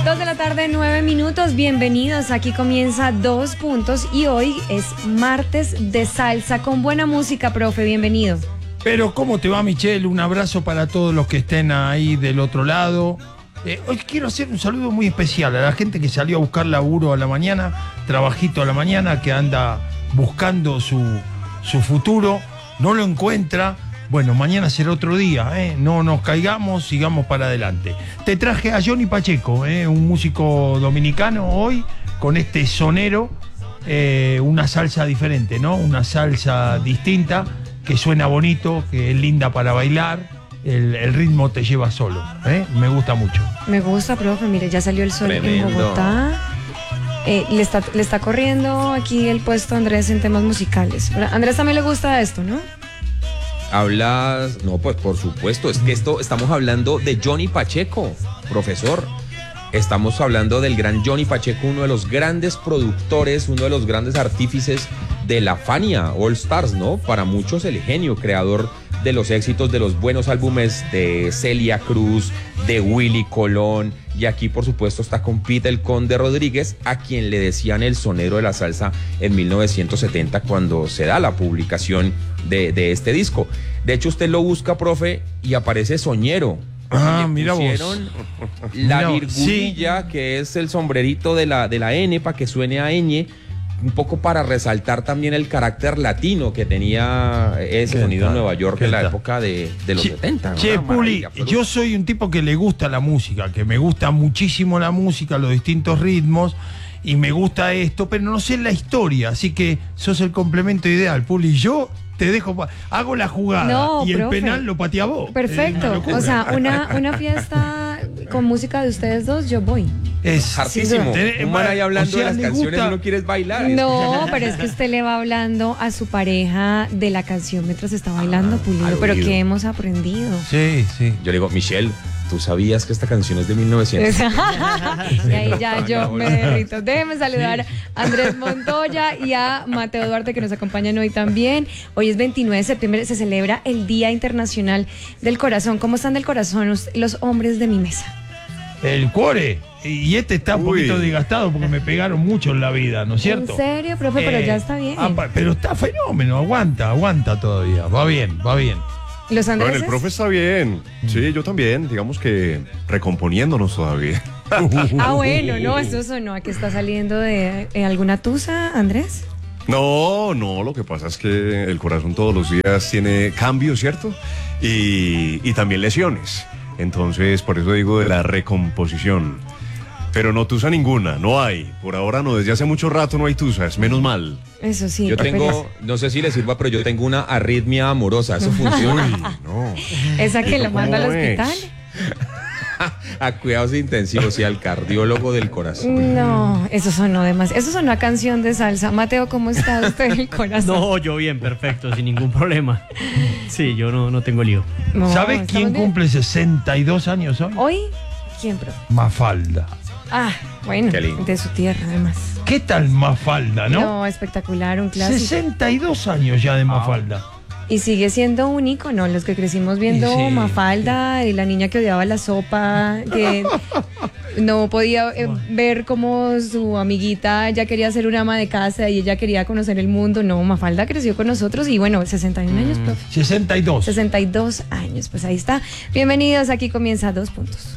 2:09 p.m. Bienvenidos, aquí comienza 2 puntos y hoy es martes de salsa con buena música, profe, bienvenido. Pero ¿cómo te va, Michelle? Un abrazo para todos los que estén ahí del otro lado. Hoy quiero hacer un saludo muy especial a la gente que salió a buscar laburo a la mañana, trabajito a la mañana, que anda buscando su futuro, no lo encuentra. Bueno, mañana será otro día, no nos caigamos, sigamos para adelante. Te traje a Johnny Pacheco, un músico dominicano hoy, con este sonero, una salsa diferente, ¿no? Una salsa distinta, que suena bonito, que es linda para bailar, el ritmo te lleva solo, me gusta mucho. Me gusta, profe, mire, ya salió el sol en Bogotá. Le está corriendo aquí el puesto a Andrés en temas musicales. A Andrés también le gusta esto, ¿no? Hablas, no, pues por supuesto, es que estamos hablando de Johnny Pacheco, profesor. Estamos hablando del gran Johnny Pacheco, uno de los grandes productores, uno de los grandes artífices de la Fania All Stars, ¿no? Para muchos el genio, creador de los éxitos de los buenos álbumes de Celia Cruz, de Willy Colón, y aquí por supuesto está con Pete el Conde Rodríguez, a quien le decían el sonero de la salsa en 1970 cuando se da la publicación de este disco. De hecho usted lo busca, profe, y aparece Soñero. Mira vos. La virgulilla, sí, que es el sombrerito de la N para que suene a ñ, un poco para resaltar también el carácter latino que tenía ese sonido en Nueva York en la época de los 70. Che, Puli, yo soy un tipo que le gusta la música, que me gusta muchísimo la música, los distintos ritmos, y me gusta esto, pero no sé la historia, así que sos el complemento ideal, Puli. Yo te dejo, hago la jugada y el penal lo patea vos. Perfecto, o sea, una fiesta con música de ustedes dos, yo voy. Es hartísimo. Un man ahí hablando de las canciones y no quieres bailar. No, pero es que usted le va hablando a su pareja de la canción mientras está bailando, Pulido, pero que hemos aprendido. Sí. Yo le digo, Michelle, ¿tú sabías que esta canción es de 1900? Y ahí ya yo me derrito. Déjeme saludar a Andrés Montoya y a Mateo Duarte, que nos acompañan hoy también. Hoy es 29 de septiembre, se celebra el Día Internacional del Corazón. ¿Cómo están del corazón los hombres de mi mesa? El cuore. Y este está un poquito desgastado porque me pegaron mucho en la vida, ¿no es cierto? ¿En serio, profe? Pero ya está bien. Pero está fenómeno, aguanta todavía. Va bien. ¿Los Andrés? Bueno, el profe está bien. Sí, yo también. Digamos que recomponiéndonos todavía. Bueno, no, eso sonó a que está saliendo de alguna tusa, Andrés. No, lo que pasa es que el corazón todos los días tiene cambios, ¿cierto? Y también lesiones. Entonces, por eso digo de la recomposición. Pero no tusa ninguna, no hay. Por ahora no, desde hace mucho rato no hay tusas, menos mal. Eso sí. Yo tengo, no sé si le sirva, pero yo tengo una arritmia amorosa, ¿eso funciona? Uy, no. ¿Esa que lo manda al hospital? A cuidados intensivos y al cardiólogo del corazón. No, eso sonó demasiado. Eso sonó a canción de salsa. Mateo, ¿cómo está usted el corazón? No, yo bien, perfecto, sin ningún problema. Sí, yo no tengo lío. No, ¿Sabes quién cumple 62 años hoy? ¿Hoy? ¿Quién, bro? Mafalda. Bueno, de su tierra, además. ¿Qué tal Mafalda, no? No, espectacular, un clásico. 62 años ya de Mafalda. Y sigue siendo un ícono, los que crecimos viendo Mafalda, y la niña que odiaba la sopa, que no podía ver cómo su amiguita ya quería ser una ama de casa y ella quería conocer el mundo. No, Mafalda creció con nosotros y bueno, 61 años, profe. 62 años, pues ahí está. Bienvenidos, aquí comienza 2 puntos.